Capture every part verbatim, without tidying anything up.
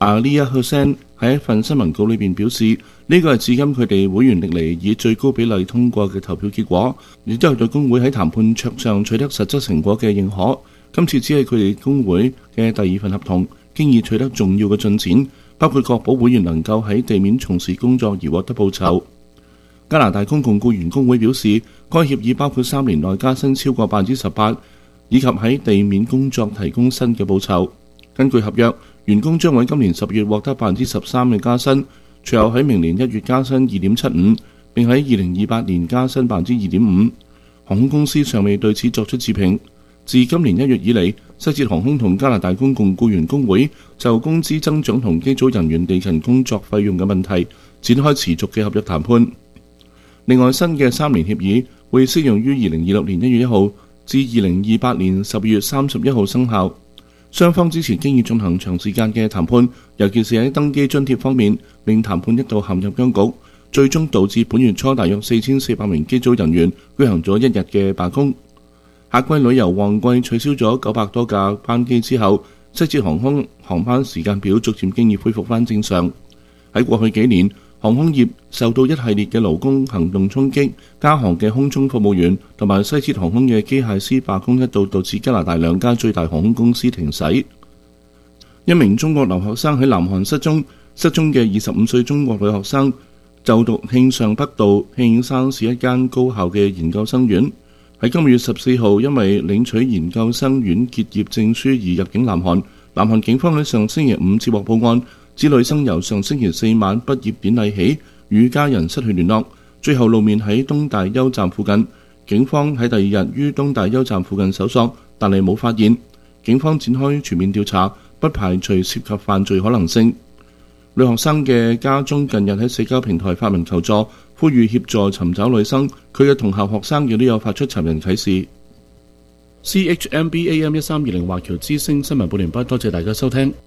阿利亞赫森喺一份新聞稿裏邊表示，呢個係至今佢哋會員歷嚟以最高比例通過嘅投票結果，亦都係對工會喺談判桌上取得實質成果嘅認可。今次只係佢哋工會嘅第二份合同，經已取得重要嘅進展，包括確保會員能夠喺地面從事工作而獲得報酬。加拿大公共僱員工會表示，該協議包括三年內加薪超過百分之十八，以及喺地面工作提供新嘅報酬。根據合約，員工將喺今年十月獲得百分之十三嘅加薪，隨後喺明年一月加薪二點七五，並喺二零二八年加薪百分之二點五。航空公司尚未對此作出置評。自今年一月以嚟，西捷航空同加拿大公共僱員工會就工資增長同機組人員地勤工作費用嘅問題展開持續嘅合約談判。另外，新嘅三年協議會適用於二零二六年一月一號至二零二八年十二月三十一號生效。雙方之前經已進行長時間嘅談判，尤其是喺登機津貼方面，令談判一度陷入僵局，最終導致本月初大約四千四百名機組人員舉行咗一日嘅罷工。夏季旅遊旺季取消咗九百多架班機之後，西捷航空航班時間表逐漸經已恢復返正常。喺過去幾年，航空業受到一系列嘅勞工行動衝擊，加航嘅空中服務員同埋西捷航空嘅機械師罷工一度導致加拿大兩家最大航空公司停駛。一名中國留學生喺南韓失蹤，失蹤嘅二十五歲中國女學生就讀慶尚北道慶山市一間高校嘅研究生院，喺今個月十四號因為領取研究生院結業證書而入境南韓。南韓警方喺上星期五接獲報案，指女生由上星期四晚畢業典禮起與家人失去聯絡，最後露面喺東大邱站附近。警方喺第二日於東大邱站附近搜索，但係冇發現。警方展開全面調查，不排除涉及犯罪可能性。女學生嘅家中近日喺社交平台發文求助，呼籲協助尋找女生。佢嘅同校學生亦都有發出尋人啟事。C H M B A M 一三二零華僑之聲新聞報完畢，多謝大家收聽。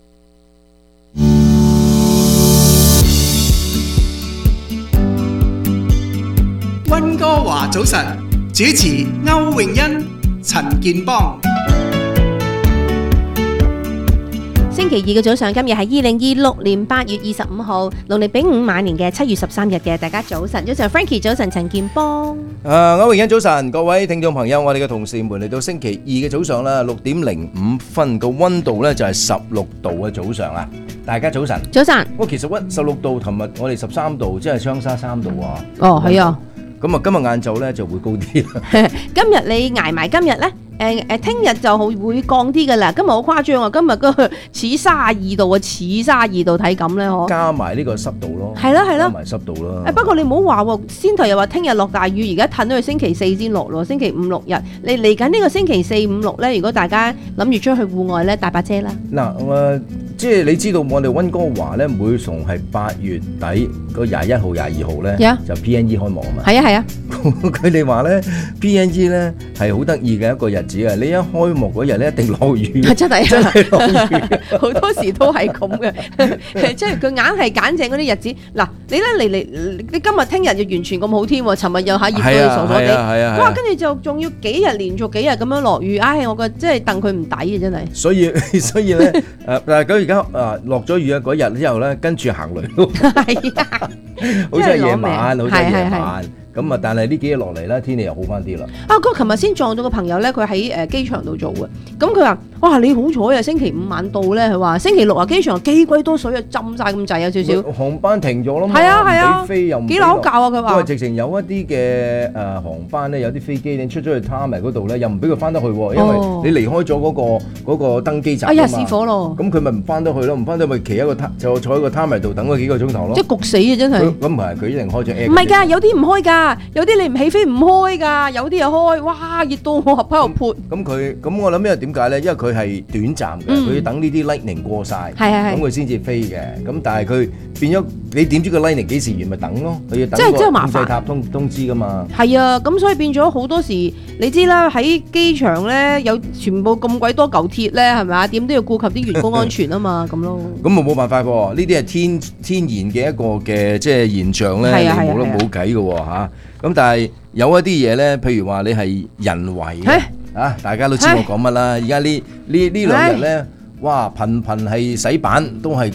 溫哥華早晨，主持歐永欣、陳健邦。 星期二嘅早上，今日係二零二六年八月二十五號，農曆丙午晚年嘅七月十三日嘅，大家早晨，早晨 Frankie 早晨，陳健邦。 誒，歐永欣早晨，各位聽眾朋友，我哋嘅同事們嚟到星期二嘅早上啦，六點零五分個溫度咧就係十六度嘅早上啊，大家早晨。 早晨。 我其實溫十六度，琴日我哋十三度，即係雙沙三度啊。 哦，係啊。 咁啊，今日晏晝咧就會高啲啦。 今日你捱埋今日咧？誒誒，聽日就好會降啲噶啦。今日好誇張啊！今日嗰個似三十二度啊，似三十二度體感咧，嗬。加埋呢個濕度咯。係咯係咯。加埋濕度咯。誒不過你唔好話喎，先頭又話聽日落大雨，而家褪到去星期四先落咯。星期五六日，你嚟緊呢個星期四五六咧，如果大家諗住出去戶外咧，帶把遮啦。嗱，我即係你知道我哋溫哥華咧，每逢係八月底個廿一號、廿二號咧，yeah. 就 P N E 開幕啊嘛。係啊係啊。佢哋話咧 P N E 咧係好得意嘅一個日子啊！你一開幕嗰日咧，一定落雨。真係真係落雨，好多時都係咁嘅。即係佢硬係揀正嗰啲日子。嗱，你咧嚟嚟，你今日聽日就完全咁好天喎，尋日又喺熱到傻傻地。哇！跟住就仲要幾日連續幾日咁樣落雨，唉！我覺得即係戥佢唔抵啊！真係。所以所以咧誒，但係佢而家啊落咗雨啊嗰日之後咧，跟住行雷咯。係啊，好似係夜晚，好似係夜晚。咁啊！但係呢幾日落嚟咧，天氣又好翻啲啦。啊，哥，琴日先撞到個朋友咧，佢喺誒機場度做嘅。咁佢話：哇，你好彩啊！星期五晚到咧，佢話星期六啊，機場幾鬼多水啊，浸晒咁滯，有少少。航班停咗咯嘛。係啊係啊。唔俾飛又唔俾落。幾扭教啊！佢話。因為直情有一啲嘅誒航班咧，有啲飛機你出咗去 Tarmac 嗰度咧，又唔俾佢翻得去喎，因為你離開咗嗰個嗰個登機站。哎呀，試火咯！咁佢咪唔翻得去咯？唔翻得咪企喺個就坐喺個 Tarmac 度等佢幾個鐘頭咯。即係焗死啊！真係。咁唔係，佢一定開咗 air。唔係㗎，有啲唔開㗎。有啲你唔起飛唔開㗎，有啲又開，哇！熱到我合喺度潑。咁佢咁我諗因為點解咧？因為佢係短暫嘅，佢要等呢啲 lightning 過曬，咁佢先至飛嘅。咁但係佢變咗，你點知個 lightning 幾時完咪等咯？佢要等個控制塔通通知㗎嘛。係啊，咁所以變咗好多時，你知啦，喺機場咧有全部咁鬼多舊鐵咧，係咪啊？點都要顧及啲員工安全啊嘛，咁咯。咁啊冇辦法喎，呢啲係天天然嘅一個嘅即係現象咧，你冇得冇計嘅喎嚇。咁但係有一啲嘢咧，譬如話你係人為嘅啊，大家都知我講乜啦。而家呢呢呢兩日咧，哇，頻頻係洗版都係